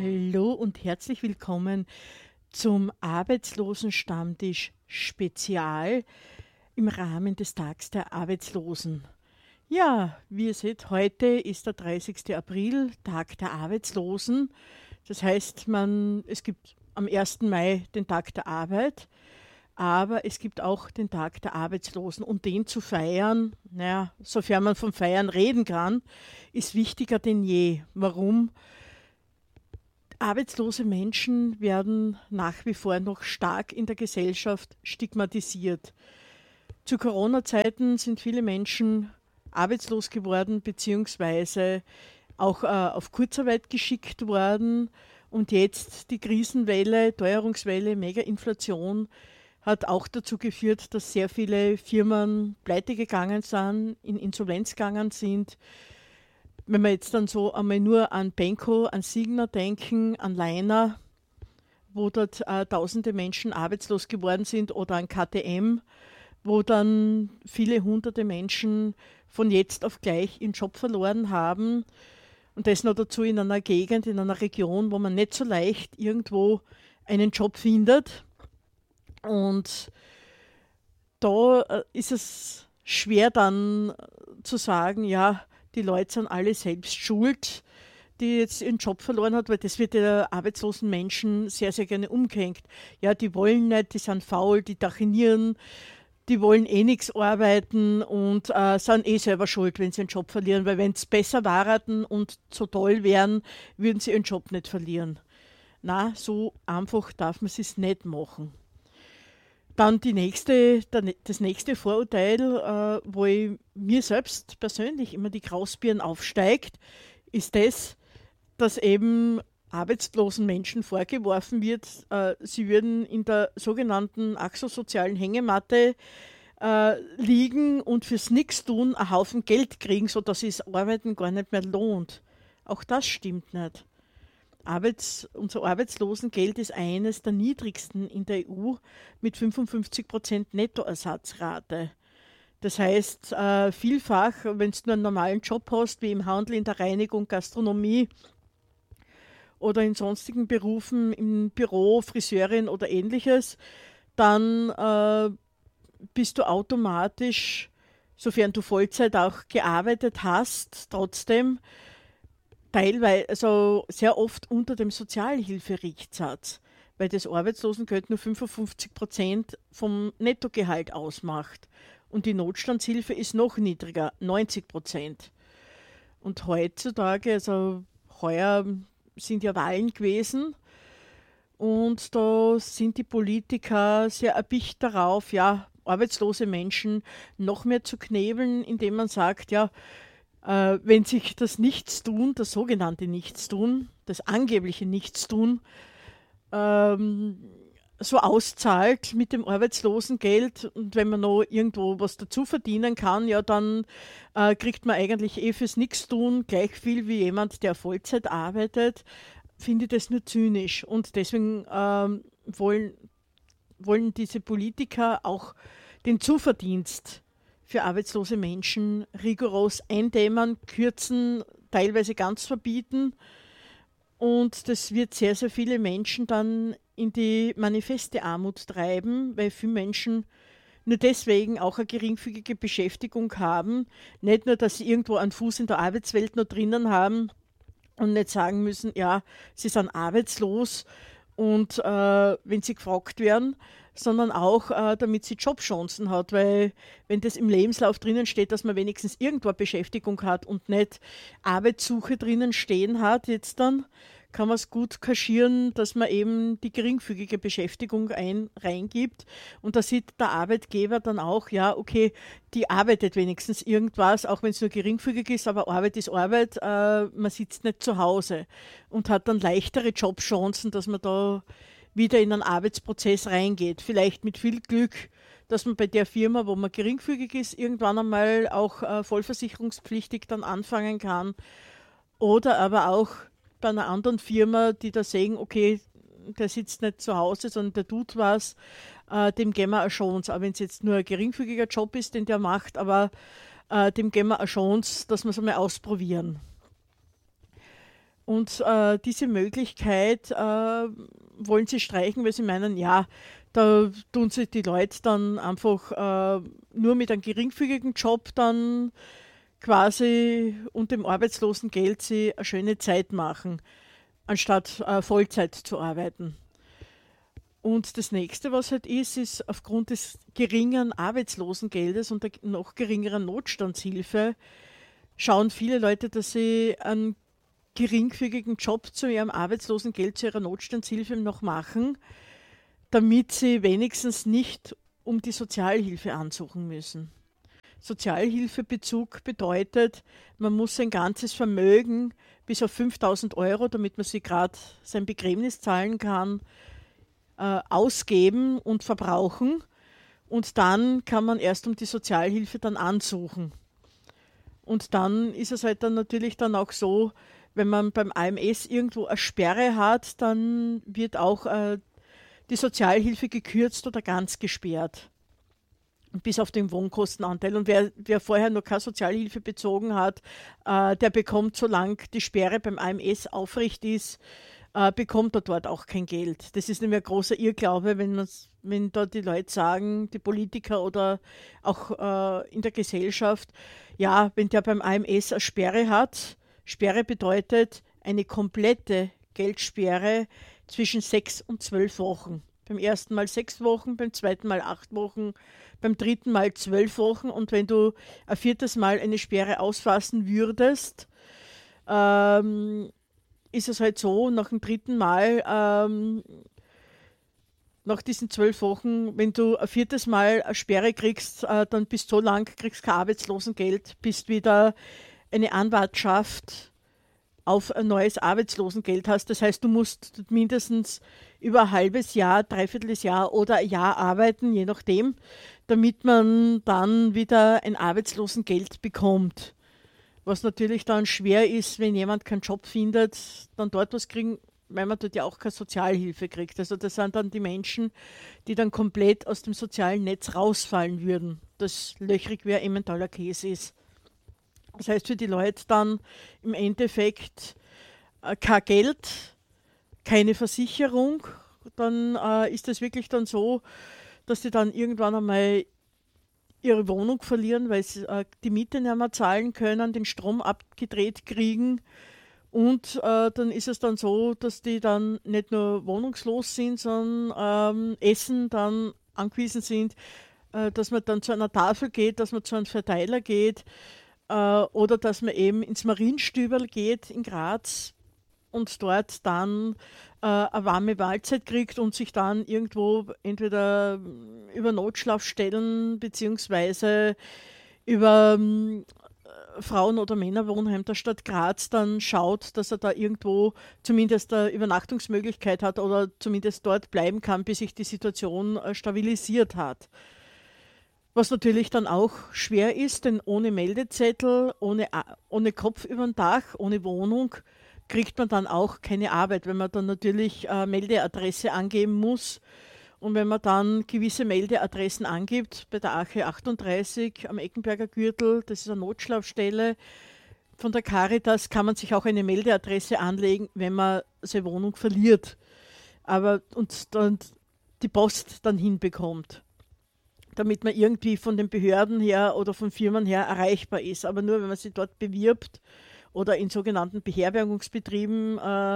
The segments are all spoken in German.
Hallo und herzlich willkommen zum Arbeitslosenstammtisch Spezial im Rahmen des Tags der Arbeitslosen. Ja, wie ihr seht, heute ist der 30. April, Tag der Arbeitslosen. Das heißt, es gibt am 1. Mai den Tag der Arbeit, aber es gibt auch den Tag der Arbeitslosen. Und den zu feiern, naja, sofern man vom Feiern reden kann, ist wichtiger denn je. Warum? Arbeitslose Menschen werden nach wie vor noch stark in der Gesellschaft stigmatisiert. Zu Corona-Zeiten sind viele Menschen arbeitslos geworden beziehungsweise auch auf Kurzarbeit geschickt worden. Und jetzt die Krisenwelle, Teuerungswelle, Mega-Inflation hat auch dazu geführt, dass sehr viele Firmen pleite gegangen sind, in Insolvenz gegangen sind. Wenn wir jetzt dann so einmal nur an Benko, an Signa denken, an Leiner, wo dort tausende Menschen arbeitslos geworden sind, oder an KTM, wo dann viele hunderte Menschen von jetzt auf gleich ihren Job verloren haben. Und das noch dazu in einer Gegend, in einer Region, wo man nicht so leicht irgendwo einen Job findet. Und da ist es schwer dann zu sagen, ja, die Leute sind alle selbst schuld, die jetzt ihren Job verloren hat, weil das wird der arbeitslosen Menschen sehr, sehr gerne umgehängt. Ja, die wollen nicht, die sind faul, die tachinieren, die wollen eh nichts arbeiten und sind eh selber schuld, wenn sie ihren Job verlieren, weil wenn sie besser waren und so toll wären, würden sie ihren Job nicht verlieren. Na, so einfach darf man es nicht machen. Dann das nächste Vorurteil, wo mir selbst persönlich immer die Krausbirnen aufsteigt, ist das, dass eben arbeitslosen Menschen vorgeworfen wird, sie würden in der sogenannten axosozialen Hängematte liegen und fürs Nichtstun einen Haufen Geld kriegen, sodass sich das Arbeiten gar nicht mehr lohnt. Auch das stimmt nicht. Unser Arbeitslosengeld ist eines der niedrigsten in der EU mit 55% Nettoersatzrate. Das heißt, vielfach, wenn du nur einen normalen Job hast, wie im Handel, in der Reinigung, Gastronomie oder in sonstigen Berufen, im Büro, Friseurin oder ähnliches, dann bist du automatisch, sofern du Vollzeit auch gearbeitet hast, trotzdem teilweise, also sehr oft unter dem Sozialhilferichtsatz, weil das Arbeitslosengeld nur 55% vom Nettogehalt ausmacht. Und die Notstandshilfe ist noch niedriger, 90%. Und heutzutage, also heuer sind ja Wahlen gewesen und da sind die Politiker sehr erpicht darauf, ja, arbeitslose Menschen noch mehr zu knebeln, indem man sagt, ja, wenn sich das Nichtstun, das sogenannte Nichtstun, das angebliche Nichtstun, so auszahlt mit dem Arbeitslosengeld und wenn man noch irgendwo was dazu verdienen kann, ja, dann kriegt man eigentlich fürs Nichtstun gleich viel wie jemand, der Vollzeit arbeitet, finde ich das nur zynisch. Und deswegen wollen diese Politiker auch den Zuverdienst für arbeitslose Menschen rigoros eindämmen, kürzen, teilweise ganz verbieten. Und das wird sehr, sehr viele Menschen dann in die manifeste Armut treiben, weil viele Menschen nur deswegen auch eine geringfügige Beschäftigung haben. Nicht nur, dass sie irgendwo einen Fuß in der Arbeitswelt noch drinnen haben und nicht sagen müssen, ja, sie sind arbeitslos und wenn sie gefragt werden, sondern auch, damit sie Jobchancen hat, weil wenn das im Lebenslauf drinnen steht, dass man wenigstens irgendwo eine Beschäftigung hat und nicht Arbeitssuche drinnen stehen hat, jetzt dann kann man es gut kaschieren, dass man eben die geringfügige Beschäftigung reingibt und da sieht der Arbeitgeber dann auch, ja, okay, die arbeitet wenigstens irgendwas, auch wenn es nur geringfügig ist, aber Arbeit ist Arbeit, man sitzt nicht zu Hause und hat dann leichtere Jobchancen, dass man da wieder in einen Arbeitsprozess reingeht. Vielleicht mit viel Glück, dass man bei der Firma, wo man geringfügig ist, irgendwann einmal auch vollversicherungspflichtig dann anfangen kann. Oder aber auch bei einer anderen Firma, die da sehen, okay, der sitzt nicht zu Hause, sondern der tut was, dem geben wir eine Chance. Auch wenn es jetzt nur ein geringfügiger Job ist, den der macht, aber dem geben wir eine Chance, dass wir es einmal ausprobieren. Und diese Möglichkeit wollen sie streichen, weil sie meinen, ja, da tun sich die Leute dann einfach nur mit einem geringfügigen Job dann quasi und dem Arbeitslosengeld sie eine schöne Zeit machen, anstatt Vollzeit zu arbeiten. Und das nächste, was halt ist aufgrund des geringen Arbeitslosengeldes und der noch geringeren Notstandshilfe, schauen viele Leute, dass sie einen geringfügigen Job zu ihrem Arbeitslosengeld, zu ihrer Notstandshilfe noch machen, damit sie wenigstens nicht um die Sozialhilfe ansuchen müssen. Sozialhilfebezug bedeutet, man muss sein ganzes Vermögen bis auf 5.000 Euro, damit man sich gerade sein Begräbnis zahlen kann, ausgeben und verbrauchen. Und dann kann man erst um die Sozialhilfe dann ansuchen. Und dann ist es halt dann natürlich dann auch so, wenn man beim AMS irgendwo eine Sperre hat, dann wird auch die Sozialhilfe gekürzt oder ganz gesperrt. Bis auf den Wohnkostenanteil. Und wer vorher noch keine Sozialhilfe bezogen hat, der bekommt, solange die Sperre beim AMS aufrecht ist, bekommt er dort auch kein Geld. Das ist nämlich ein großer Irrglaube, wenn da die Leute sagen, die Politiker oder auch in der Gesellschaft, ja, wenn der beim AMS eine Sperre hat, Sperre bedeutet eine komplette Geldsperre zwischen 6 und 12 Wochen. Beim ersten Mal 6 Wochen, beim zweiten Mal 8 Wochen, beim dritten Mal 12 Wochen. Und wenn du ein viertes Mal eine Sperre ausfassen würdest, ist es halt so, nach dem dritten Mal, nach diesen 12 Wochen, wenn du ein viertes Mal eine Sperre kriegst, dann bist du so lang, kriegst kein Arbeitslosengeld, bist wieder eine Anwartschaft auf ein neues Arbeitslosengeld hast. Das heißt, du musst mindestens über ein halbes Jahr, dreiviertel Jahr oder ein Jahr arbeiten, je nachdem, damit man dann wieder ein Arbeitslosengeld bekommt. Was natürlich dann schwer ist, wenn jemand keinen Job findet, dann dort was kriegen, weil man dort ja auch keine Sozialhilfe kriegt. Also das sind dann die Menschen, die dann komplett aus dem sozialen Netz rausfallen würden, das löchrig wie ein Emmentaler Käse ist. Das heißt für die Leute dann im Endeffekt kein Geld, keine Versicherung. Dann ist es wirklich dann so, dass die dann irgendwann einmal ihre Wohnung verlieren, weil sie die Miete nicht mehr zahlen können, den Strom abgedreht kriegen. Und dann ist es dann so, dass die dann nicht nur wohnungslos sind, sondern Essen dann angewiesen sind, dass man dann zu einer Tafel geht, dass man zu einem Verteiler geht, oder dass man eben ins Marienstüberl geht in Graz und dort dann eine warme Mahlzeit kriegt und sich dann irgendwo entweder über Notschlafstellen beziehungsweise über Frauen- oder Männerwohnheim der Stadt Graz dann schaut, dass er da irgendwo zumindest eine Übernachtungsmöglichkeit hat oder zumindest dort bleiben kann, bis sich die Situation stabilisiert hat. Was natürlich dann auch schwer ist, denn ohne Meldezettel, ohne Kopf über dem Dach, ohne Wohnung, kriegt man dann auch keine Arbeit, wenn man dann natürlich Meldeadresse angeben muss. Und wenn man dann gewisse Meldeadressen angibt, bei der Ache 38 am Eckenberger Gürtel, das ist eine Notschlafstelle von der Caritas, kann man sich auch eine Meldeadresse anlegen, wenn man seine Wohnung verliert. Aber und dann die Post dann hinbekommt, damit man irgendwie von den Behörden her oder von Firmen her erreichbar ist. Aber nur, wenn man sich dort bewirbt oder in sogenannten Beherbergungsbetrieben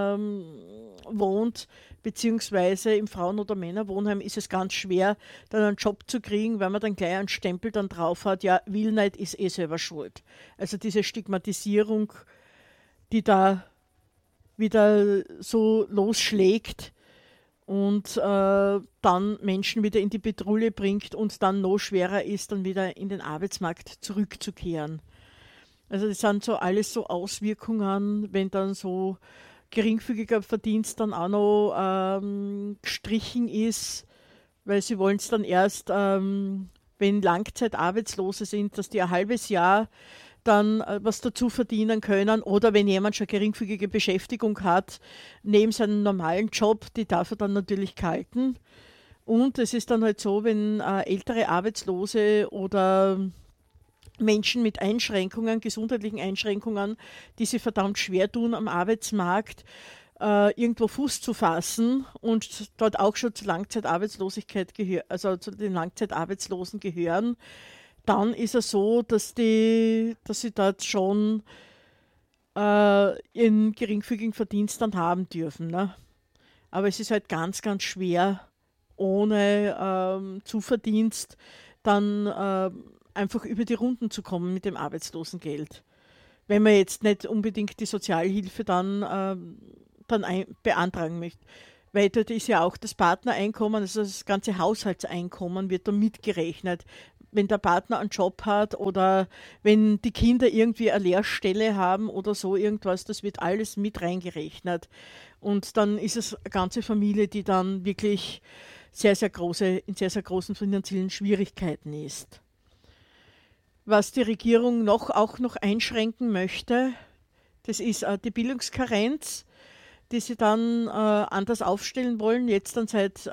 wohnt, beziehungsweise im Frauen- oder Männerwohnheim, ist es ganz schwer, dann einen Job zu kriegen, weil man dann gleich einen Stempel dann drauf hat, ja, will nicht, ist eh selber schuld. Also diese Stigmatisierung, die da wieder so losschlägt, und dann Menschen wieder in die Petrouille bringt und dann noch schwerer ist, dann wieder in den Arbeitsmarkt zurückzukehren. Also das sind so alles so Auswirkungen, wenn dann so geringfügiger Verdienst dann auch noch gestrichen ist, weil sie wollen es dann erst, wenn Langzeitarbeitslose sind, dass die ein halbes Jahr dann was dazu verdienen können, oder wenn jemand schon geringfügige Beschäftigung hat, neben seinem normalen Job, die darf er dann natürlich kalten. Und es ist dann halt so, wenn ältere Arbeitslose oder Menschen mit Einschränkungen, gesundheitlichen Einschränkungen, die sich verdammt schwer tun am Arbeitsmarkt, irgendwo Fuß zu fassen und dort auch schon zur Langzeitarbeitslosigkeit also zu den Langzeitarbeitslosen gehören, dann ist es so, dass sie dort schon ihren geringfügigen Verdienst dann haben dürfen. Ne? Aber es ist halt ganz, ganz schwer, ohne Zuverdienst dann einfach über die Runden zu kommen mit dem Arbeitslosengeld. Wenn man jetzt nicht unbedingt die Sozialhilfe dann beantragen möchte. Weil dort ist ja auch das Partnereinkommen, also das ganze Haushaltseinkommen wird da mitgerechnet. Wenn der Partner einen Job hat oder wenn die Kinder irgendwie eine Lehrstelle haben oder so irgendwas, das wird alles mit reingerechnet. Und dann ist es eine ganze Familie, die dann wirklich in sehr, sehr großen finanziellen Schwierigkeiten ist. Was die Regierung auch noch einschränken möchte, das ist die Bildungskarenz, die sie dann anders aufstellen wollen. Jetzt dann seit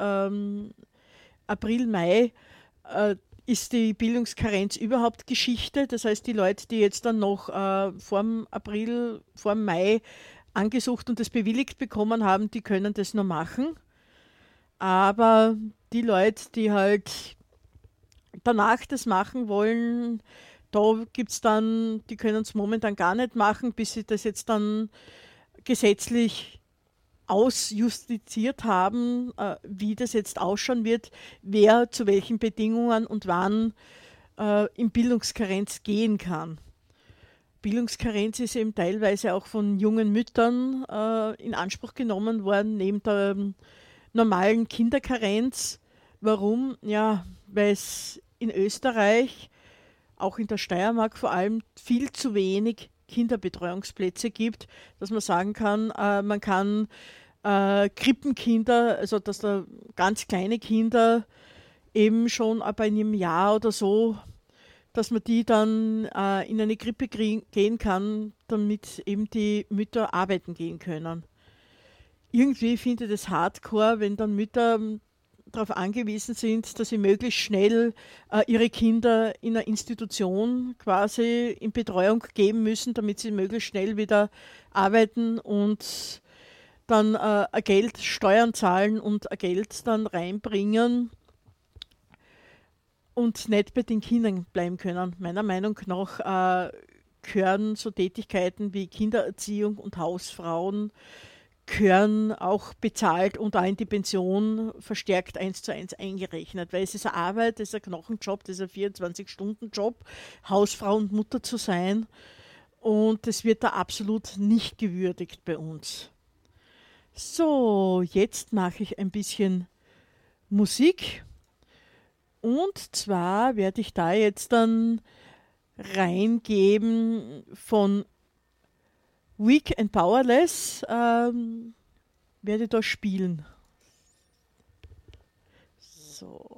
April, Mai ist die Bildungskarenz überhaupt Geschichte. Das heißt, die Leute, die jetzt dann noch vor dem Mai angesucht und das bewilligt bekommen haben, die können das noch machen. Aber die Leute, die halt danach das machen wollen, da gibt es dann, die können es momentan gar nicht machen, bis sie das jetzt dann gesetzlich ausjustiziert haben, wie das jetzt ausschauen wird, wer zu welchen Bedingungen und wann in Bildungskarenz gehen kann. Bildungskarenz ist eben teilweise auch von jungen Müttern in Anspruch genommen worden, neben der normalen Kinderkarenz. Warum? Ja, weil es in Österreich, auch in der Steiermark vor allem, viel zu wenig Kinderbetreuungsplätze gibt, dass man sagen kann, man kann Krippenkinder, also dass da ganz kleine Kinder eben schon ab einem Jahr oder so, dass man die dann in eine Krippe gehen kann, damit eben die Mütter arbeiten gehen können. Irgendwie finde ich das hardcore, wenn dann Mütter darauf angewiesen sind, dass sie möglichst schnell ihre Kinder in einer Institution quasi in Betreuung geben müssen, damit sie möglichst schnell wieder arbeiten und dann ein Geld, Steuern zahlen und ein Geld dann reinbringen und nicht bei den Kindern bleiben können. Meiner Meinung nach gehören so Tätigkeiten wie Kindererziehung und Hausfrauen gehören auch bezahlt und auch in die Pension verstärkt 1:1 eingerechnet, weil es ist eine Arbeit, das ist ein Knochenjob, das ist ein 24-Stunden-Job, Hausfrau und Mutter zu sein und das wird da absolut nicht gewürdigt bei uns. So, jetzt mache ich ein bisschen Musik und zwar werde ich da jetzt dann reingeben von Weak and Powerless, werde da spielen. So.